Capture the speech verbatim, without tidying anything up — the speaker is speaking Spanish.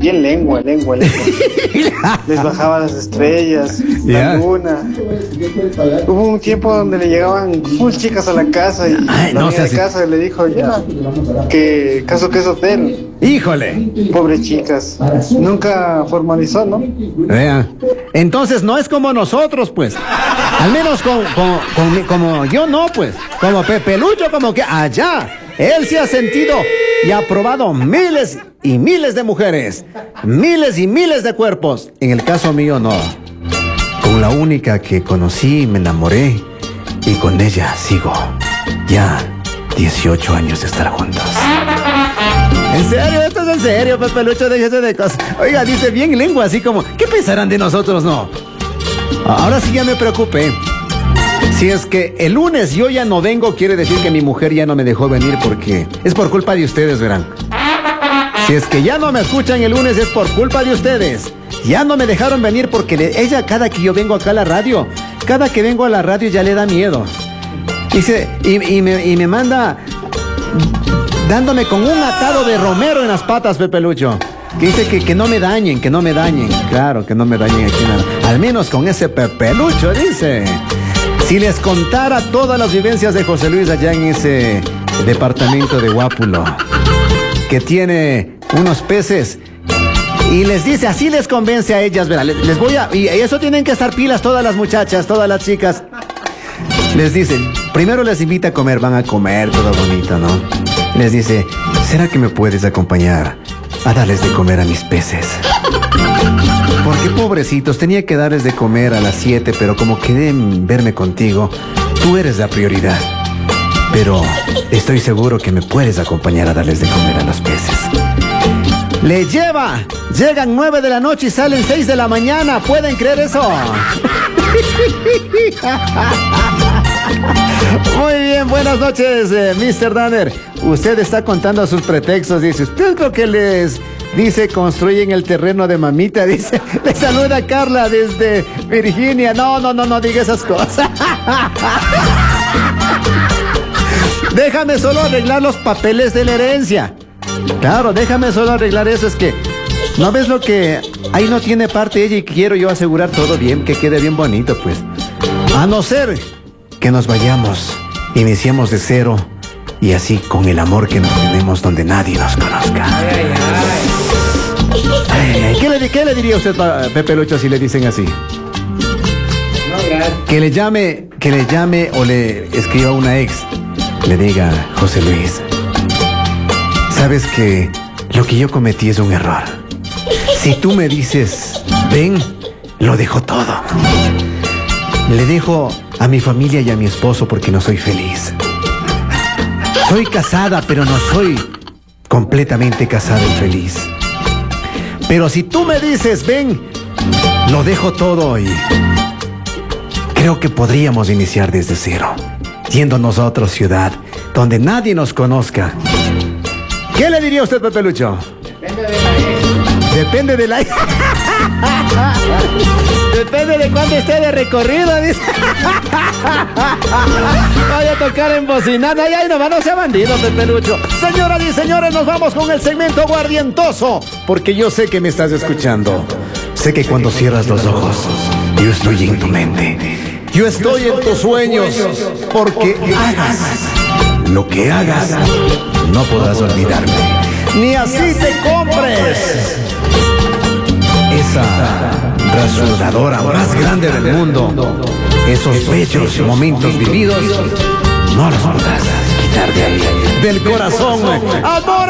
bien lengua, lengua, lengua. Les bajaba las estrellas, yeah. la luna. Hubo un tiempo donde le llegaban full chicas a la casa y Ay, la no amiga sé de casa le dijo, ya, que caso que es hotel. Híjole. Pobres chicas. Nunca formalizó, ¿no? Vea. Entonces no es como nosotros, pues. Al menos con, con, con- como yo no, pues. Como Pepe Lucho, como que allá. Él sí ha sentido y ha probado miles y miles de mujeres. Miles y miles de cuerpos. En el caso mío, no. Con la única que conocí me enamoré. Y con ella sigo. Ya dieciocho años de estar juntos. ¿En serio? Esto es en serio, Pepe Lucho, déjese de cosas. Oiga, dice bien lengua, así como, ¿qué pensarán de nosotros, no? Ahora sí ya me preocupé. Si es que el lunes yo ya no vengo, quiere decir que mi mujer ya no me dejó venir porque es por culpa de ustedes, verán. Si es que ya no me escuchan el lunes es por culpa de ustedes. Ya no me dejaron venir porque le- ella cada que yo vengo acá a la radio, cada que vengo a la radio ya le da miedo. Dice, y, y, me, y me manda dándome con un atado de romero en las patas, Pepe Lucho. Que dice que, que no me dañen, que no me dañen. Claro, que no me dañen aquí nada. Al menos con ese Pepe Lucho, dice. Si les contara todas las vivencias de José Luis allá en ese departamento de Guápulo, que tiene unos peces, y les dice, así les convence a ellas, verá, les, les voy a... Y eso tienen que estar pilas todas las muchachas, todas las chicas. Les dice, primero les invita a comer, van a comer, todo bonito, ¿no? Les dice, ¿será que me puedes acompañar a darles de comer a mis peces? Porque pobrecitos, tenía que darles de comer a las siete, pero como quedé en verme contigo, tú eres la prioridad. Pero estoy seguro que me puedes acompañar a darles de comer a los peces. Le lleva, llegan nueve de la noche y salen seis de la mañana, ¿pueden creer eso? Muy bien, buenas noches, eh, mister Danner. Usted está contando sus pretextos, dice. Usted creo que les dice construyen el terreno de mamita, dice. Le saluda Carla desde Virginia. No, no, no, no diga esas cosas. Déjame solo arreglar los papeles de la herencia. Claro, déjame solo arreglar eso, es que ¿no ves lo que ahí no tiene parte ella y quiero yo asegurar todo bien, que quede bien bonito, pues? A no ser que nos vayamos, iniciemos de cero y así con el amor que nos tenemos donde nadie nos conozca. Ay, ay, ay. Ay, ay. ¿Qué, le, ¿Qué le diría usted a Pepe Lucho si le dicen así? No, que le llame, que le llame o le escriba a una ex, le diga, José Luis, sabes que lo que yo cometí es un error. Si tú me dices, ven, lo dejo todo. Le dejo a mi familia y a mi esposo porque no soy feliz. Soy casada, pero no soy completamente casada y feliz. Pero si tú me dices, ven, lo dejo todo y creo que podríamos iniciar desde cero, yéndonos a otra ciudad donde nadie nos conozca. ¿Qué le diría usted, Pepe Lucho? Depende de la ex. Depende de cuánto esté de recorrido, dice. Vaya a tocar en bocinada. Ay, ay, no, no sea bandido, Pepe Lucho. Señoras y señores, nos vamos con el segmento guardientoso. Porque yo sé que me estás escuchando. Sé que cuando cierras los ojos, yo estoy en tu mente. Yo estoy en tus sueños. Porque hagas lo que hagas, no podrás olvidarme. Ni así te compres esa rasuradora más grande del mundo. Esos bellos momentos vividos no los podrás quitar de ahí, del corazón. ¡Amor!